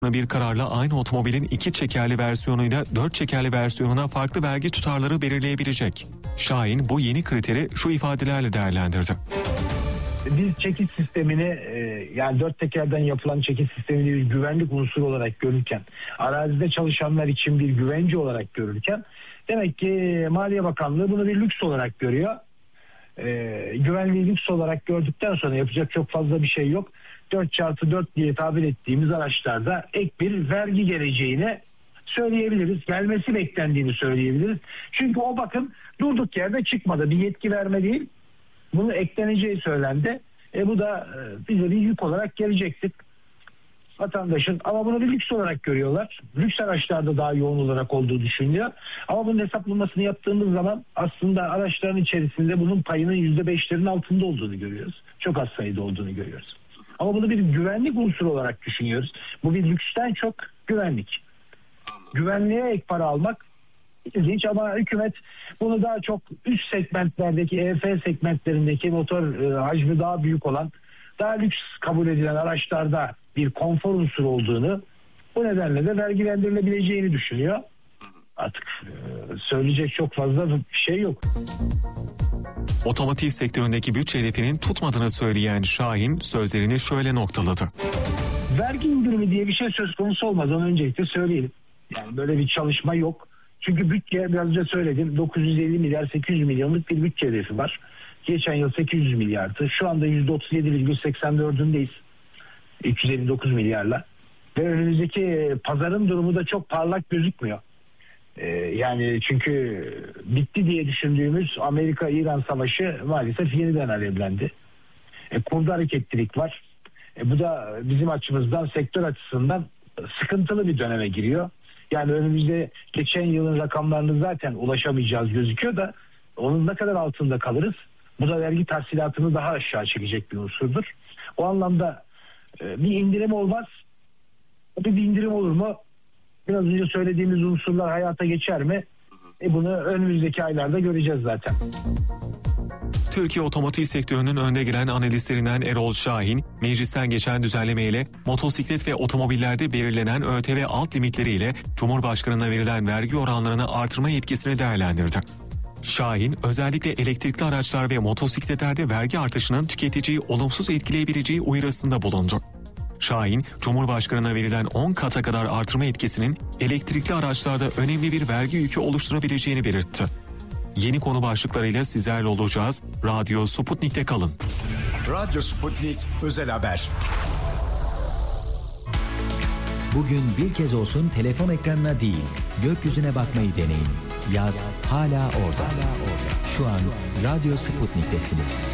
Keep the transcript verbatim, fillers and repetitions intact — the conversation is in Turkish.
Bir kararla aynı otomobilin iki çekerli versiyonuyla dört çekerli versiyonuna farklı vergi tutarları belirleyebilecek. Şahin bu yeni kriteri şu ifadelerle değerlendirdi. Biz çekiş sistemini yani dört tekerden yapılan çekiş sistemini bir güvenlik unsuru olarak görürken, arazide çalışanlar için bir güvence olarak görürken, demek ki Maliye Bakanlığı bunu bir lüks olarak görüyor. Ee, güvenliği lüks olarak gördükten sonra yapacak çok fazla bir şey yok. dört çarpı dört diye tabir ettiğimiz araçlarda ek bir vergi geleceğini söyleyebiliriz. Gelmesi beklendiğini söyleyebiliriz. Çünkü o bakın durduk yerde çıkmadı. Bir yetki verme değil. Bunu ekleneceği söylendi. E bu da e, bize bir yük olarak gelecektir. Vatandaşın ama bunu bir lüks olarak görüyorlar. Lüks araçlarda daha yoğun olarak olduğu düşünülüyor. Ama bunun hesaplamasını yaptığımız zaman aslında araçların içerisinde bunun payının yüzde beşlerin altında olduğunu görüyoruz. Çok az sayıda olduğunu görüyoruz. Ama bunu bir güvenlik unsuru olarak düşünüyoruz. Bu bir lüksten çok güvenlik. Güvenliğe ek para almak ilginç ama hükümet bunu daha çok üst segmentlerdeki E F segmentlerindeki motor e, hacmi daha büyük olan, daha lüks kabul edilen araçlarda bir konfor unsuru olduğunu, bu nedenle de vergilendirilebileceğini düşünüyor. Artık e, söyleyecek çok fazla bir şey yok. Otomotiv sektöründeki bütçe hedefinin tutmadığını söyleyen Şahin sözlerini şöyle noktaladı. Vergi indirimi diye bir şey söz konusu olmaz. Onu öncelikle söyleyelim. Yani böyle bir çalışma yok. Çünkü bütçe, biraz önce söyledim, dokuz yüz elli milyar sekiz yüz milyonluk bir bütçe hedefi var. Geçen yıl sekiz yüz milyardı. Şu anda yüzde otuz yedi virgül seksen dördündeyiz. üç yüz elli dokuz milyarla. Ve önümüzdeki pazarın durumu da çok parlak gözükmüyor. Ee, yani çünkü bitti diye düşündüğümüz Amerika-İran savaşı maalesef yeniden alevlendi. E, kurda hareketlilik var. E, bu da bizim açımızdan, sektör açısından sıkıntılı bir döneme giriyor. Yani önümüzde geçen yılın rakamlarını zaten ulaşamayacağız gözüküyor da onun ne kadar altında kalırız? Bu da vergi tahsilatını daha aşağı çekecek bir unsurdur. O anlamda e, bir indirim olmaz. Bir indirim olur mu? Biraz önce söylediğimiz unsurlar hayata geçer mi? E bunu önümüzdeki aylarda göreceğiz zaten. Türkiye otomotiv sektörünün önde gelen analistlerinden Erol Şahin, meclisten geçen düzenlemeyle motosiklet ve otomobillerde belirlenen ÖTV alt limitleriyle Cumhurbaşkanı'na verilen vergi oranlarını artırma yetkisini değerlendirdi. Şahin, özellikle elektrikli araçlar ve motosikletlerde vergi artışının tüketiciyi olumsuz etkileyebileceği uyarısında bulundu. Şahin, Cumhurbaşkanı'na verilen on kata kadar artırma etkisinin elektrikli araçlarda önemli bir vergi yükü oluşturabileceğini belirtti. Yeni konu başlıklarıyla sizlerle olacağız. Radyo Sputnik'te kalın. Radyo Sputnik Özel Haber. Bugün bir kez olsun telefon ekranına değil, gökyüzüne bakmayı deneyin. Yaz hala orada. Hala orada. Şu an Radyo Sputnik'tesiniz.